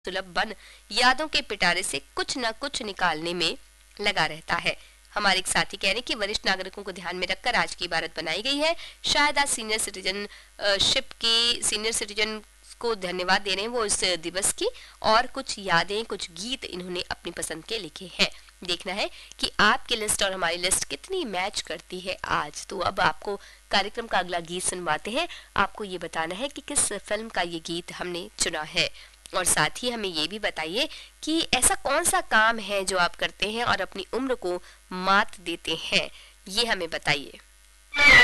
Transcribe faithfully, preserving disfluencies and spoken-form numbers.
सुलभ बन यादों के पिटारे से कुछ न कुछ निकालने में लगा रहता है। हमारे एक साथी कह रहे हैं कि वरिष्ठ नागरिकों को ध्यान में रखकर आज की इबारत बनाई गई है। शायद आज सीनियर सिटीजन शिप की सीनियर सिटीजन को धन्यवाद दे रहे हैं वो इस दिवस की, और कुछ यादें कुछ गीत इन्होंने अपनी पसंद के लिखे हैं। देखना है कि आपकी लिस्ट और हमारी लिस्ट कितनी मैच करती है आज। तो अब आपको कार्यक्रम का अगला गीत सुनवाते हैं। आपको ये बताना है कि किस फिल्म का ये गीत हमने चुना है, और साथ ही हमें ये भी बताइए कि ऐसा कौन सा काम है जो आप करते हैं और अपनी उम्र को मात देते हैं, ये हमें बताइए।